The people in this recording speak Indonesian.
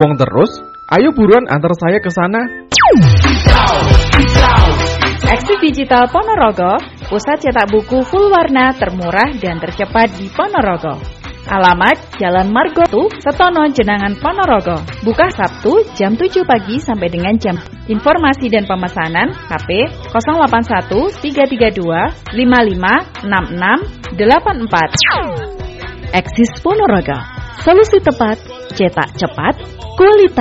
Wong terus, ayo buruan antar saya ke sana. Eksis Digital Ponorogo, pusat cetak buku full warna termurah dan tercepat di Ponorogo. Alamat Jalan Margotu, Setono, Jenangan, Ponorogo. Buka Sabtu jam 7 pagi sampai dengan jam. Informasi dan pemesanan HP 081 332 55 66 84. Eksis Ponorogo, solusi tepat, cetak cepat, kualitas.